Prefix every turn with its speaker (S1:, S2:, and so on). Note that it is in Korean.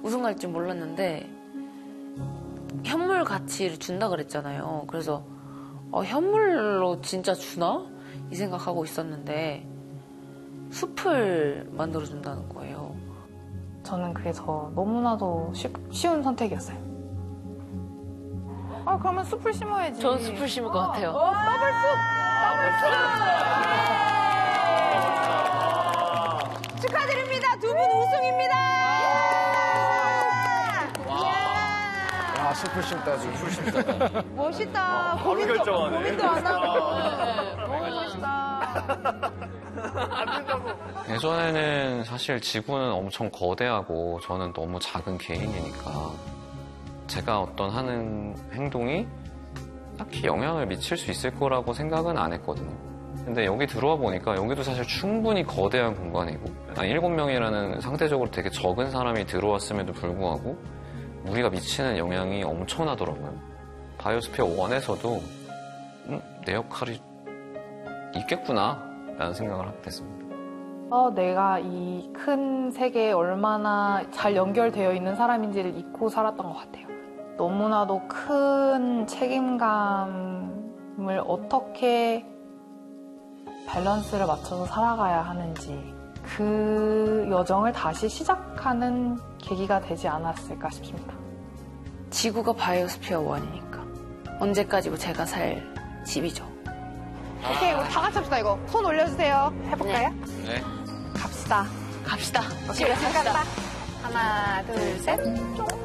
S1: 우승할 줄 몰랐는데 현물 가치를 준다 그랬잖아요. 그래서 현물로 진짜 주나? 이 생각하고 있었는데 숲을 만들어준다는 거예요.
S2: 저는 그게 너무나도 쉬운 선택이었어요.
S3: 그러면 숲을 심어야지.
S1: 전 숲을 심을 것 같아요.
S3: 더블숲! 축하드립니다. 두 분 우승입니다.
S4: 아, 숲을 심다, 숲을 심다.
S3: 멋있다. 고민도 안 하고. 너무 멋있다.
S5: 예전에는 사실 지구는 엄청 거대하고 저는 너무 작은 개인이니까 제가 어떤 하는 행동이 딱히 영향을 미칠 수 있을 거라고 생각은 안 했거든요. 근데 여기 들어와 보니까 여기도 사실 충분히 거대한 공간이고 7명이라는 상대적으로 되게 적은 사람이 들어왔음에도 불구하고 우리가 미치는 영향이 엄청나더라고요. 바이오스피어 1에서도 내 역할이 있겠구나 라는 생각을 하게 됐습니다.
S2: 내가 이 큰 세계에 얼마나 잘 연결되어 있는 사람인지를 잊고 살았던 것 같아요. 너무나도 큰 책임감을 어떻게 밸런스를 맞춰서 살아가야 하는지 그 여정을 다시 시작하는 계기가 되지 않았을까 싶습니다.
S1: 지구가 바이오스피어 1이니까 언제까지고 제가 살 집이죠.
S3: 오케이, 우리 다 같이 합시다, 이거. 손 올려주세요. 해볼까요?
S5: 네.
S3: 갑시다.
S1: 갑시다.
S3: 오케이,
S1: 집에 갑시다.
S3: 하나, 둘, 셋. 쫑.